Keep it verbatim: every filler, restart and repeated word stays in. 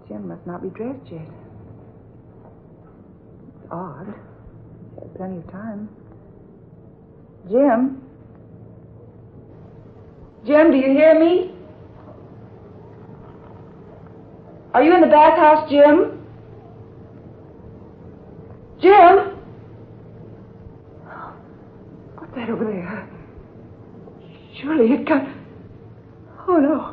Jim must not be dressed yet. It's odd. He had plenty of time. Jim? Jim, do you hear me? Are you in the bathhouse, Jim? Jim? What's that over there? Surely it got... Oh, no.